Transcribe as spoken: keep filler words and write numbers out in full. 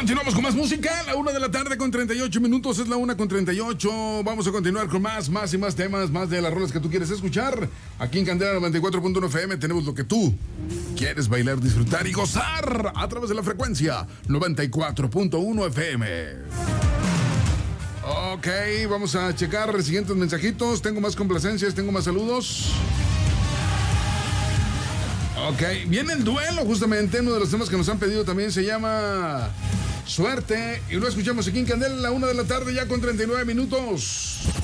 Continuamos con más música, la una de la tarde con treinta y ocho minutos, es la una con treinta y ocho. Vamos a continuar con más, más y más temas, más de las rolas que tú quieres escuchar. Aquí en Candela noventa y cuatro punto uno F M tenemos lo que tú quieres bailar, disfrutar y gozar a través de la frecuencia noventa y cuatro punto uno F M. Ok, vamos a checar los siguientes mensajitos. Tengo más complacencias, tengo más saludos. Ok, viene el duelo justamente, uno de los temas que nos han pedido también se llama Suerte y lo escuchamos aquí en Candela a la una de la tarde ya con treinta y nueve minutos.